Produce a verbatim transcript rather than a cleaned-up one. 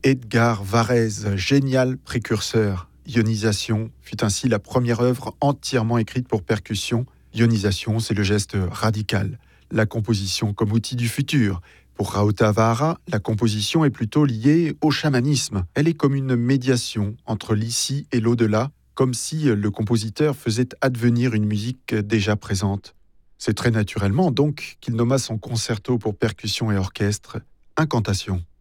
Edgar Varèse, génial précurseur. Ionisation fut ainsi la première œuvre entièrement écrite pour percussion. Ionisation, c'est le geste radical, la composition comme outil du futur. Pour Rautavaara, la composition est plutôt liée au chamanisme. Elle est comme une médiation entre l'ici et l'au-delà, comme si le compositeur faisait advenir une musique déjà présente. C'est très naturellement donc qu'il nomma son concerto pour percussion et orchestre Incantation.